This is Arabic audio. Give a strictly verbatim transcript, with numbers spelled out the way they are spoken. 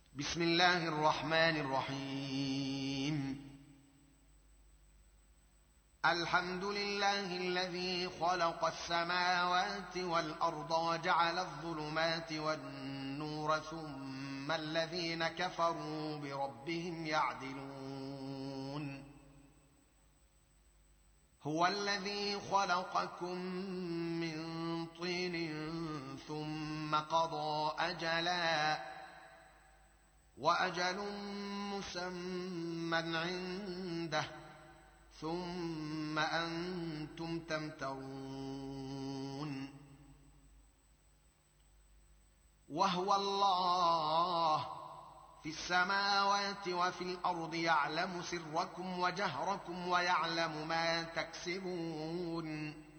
بسم الله الرحمن الرحيم. الحمد لله الذي خلق السماوات والأرض وجعل الظلمات والنور ثم الذين كفروا بربهم يعدلون. هو الذي خلقكم من طين ثم قضى أجلا وأجل مسمى عنده ثم أنتم تمترون. وهو الله في السماوات وفي الأرض يعلم سركم وجهركم ويعلم ما تكسبون.